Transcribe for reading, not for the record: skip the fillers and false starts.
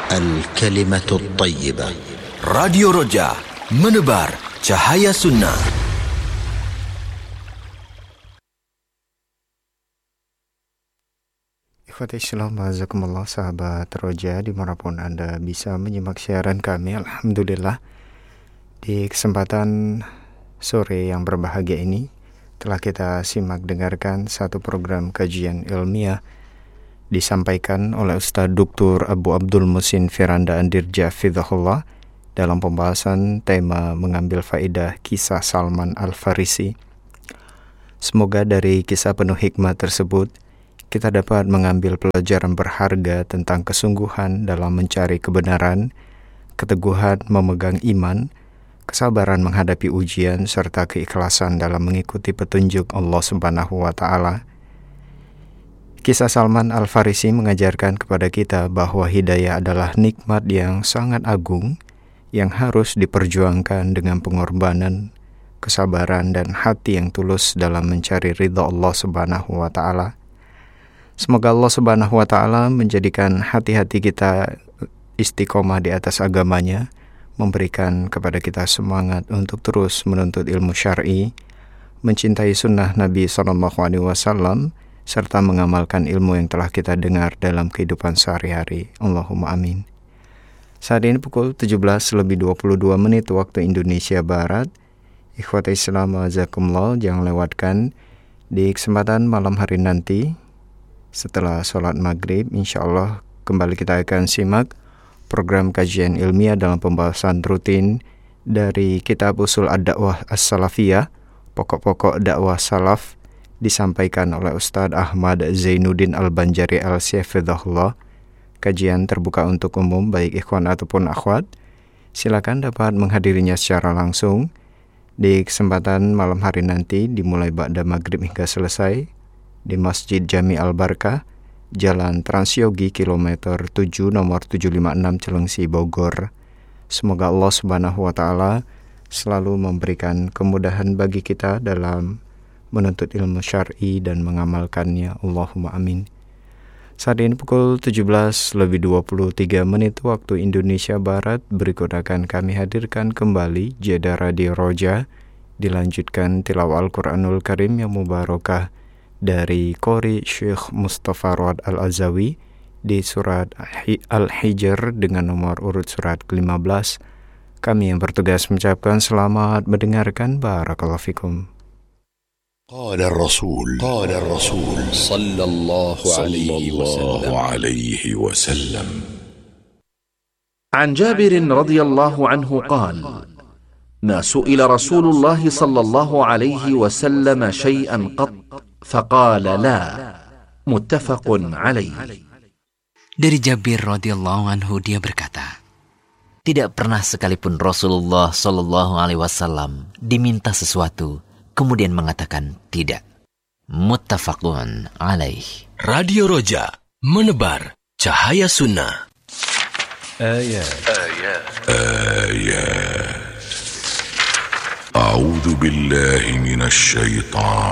الكلمة الطيبة. Radio Roja, menebar cahaya sunnah. Ikhwati Islam, jazakumullah sahabat Roja, dimanapun Anda bisa menyimak siaran kami. Alhamdulillah, di kesempatan sore yang berbahagia ini telah kita simak dengarkan satu program kajian ilmiah disampaikan oleh Ustaz Dr. Abu Abdul Musin Firanda Andirja Fidhahullah dalam pembahasan tema mengambil faedah kisah Salman Al-Farisi. Semoga dari kisah penuh hikmah tersebut kita dapat mengambil pelajaran berharga tentang kesungguhan dalam mencari kebenaran, keteguhan memegang iman, kesabaran menghadapi ujian, serta keikhlasan dalam mengikuti petunjuk Allah Subhanahu wa Ta'ala. Kisah Salman Al-Farisi mengajarkan kepada kita bahwa hidayah adalah nikmat yang sangat agung yang harus diperjuangkan dengan pengorbanan, kesabaran, dan hati yang tulus dalam mencari ridha Allah Subhanahu wa Ta'ala. Semoga Allah Subhanahu wa Ta'ala menjadikan hati-hati kita istiqomah di atas agamanya, memberikan kepada kita semangat untuk terus menuntut ilmu syar'i, mencintai sunnah Nabi SAW, serta mengamalkan ilmu yang telah kita dengar dalam kehidupan sehari-hari. Allahumma amin. Saat ini pukul 17:22 waktu Indonesia Barat. Ikhwata Islam azakumullah, jangan lewatkan di kesempatan malam hari nanti setelah sholat maghrib, insyaAllah kembali kita akan simak program kajian ilmiah dalam pembahasan rutin dari kitab Usul Ad-Da'wah As-Salafiyah, pokok-pokok dakwah salaf, disampaikan oleh Ustadz Ahmad Zainuddin Al-Banjari Al-Syafidhahullah. Kajian terbuka untuk umum, baik ikhwan ataupun akhwat. Silakan dapat menghadirinya secara langsung di kesempatan malam hari nanti, dimulai ba'da maghrib hingga selesai di Masjid Jami Al-Barkah, Jalan Transyogi, kilometer 7, nomor 756 Cilengsi, Bogor. Semoga Allah Subhanahu wa Ta'ala selalu memberikan kemudahan bagi kita dalam menuntut ilmu syar'i dan mengamalkannya. Allahumma amin. Saat ini pukul 17:23 waktu Indonesia Barat. Berikut akan kami hadirkan kembali jeda Radio Roja, dilanjutkan tilawah Al-Quranul Karim yang mubarakah dari Qori Syekh Mustafa Rawad Al-Azawi di surat Al-Hijr dengan nomor urut surat ke-15. Kami yang bertugas mengucapkan selamat mendengarkan. Barakallahu fikum. قال الرسول صلى الله عليه وسلم عن جابر رضي الله عنه قال: ما سئل رسول الله صلى الله عليه وسلم شيئا قط فقال لا. متفق عليه. Dari Jabir radhiyallahu anhu, dia berkata, tidak pernah sekalipun Rasulullah sallallahu alaihi wasallam diminta sesuatu kemudian mengatakan tidak. Muttafaqun alaih. Radio Roja, menebar cahaya sunnah. Ayat. A'udzu billahi minasy syaitan